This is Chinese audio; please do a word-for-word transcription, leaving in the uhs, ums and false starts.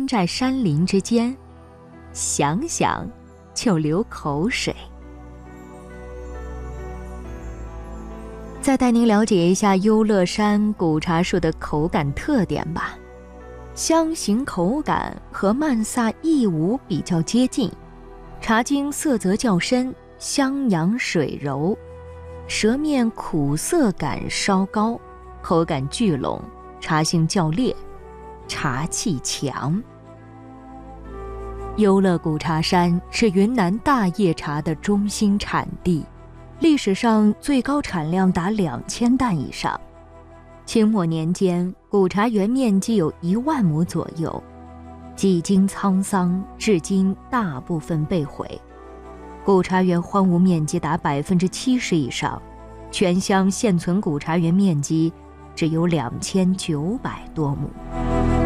生在山林之间，想想就流口水。再带您了解一下优乐山古茶树的口感特点吧。香型口感和曼萨一五比较接近，茶精色泽较深，香扬水柔，舌面苦涩感稍高，口感聚拢，茶性较烈，茶气强。优乐古茶山是云南大叶茶的中心产地，历史上最高产量达两千担以上。清末年间，古茶园面积有一万亩左右，几经沧桑，至今大部分被毁。古茶园荒芜面积达百分之七十以上，全乡现存古茶园面积只有两千九百多亩。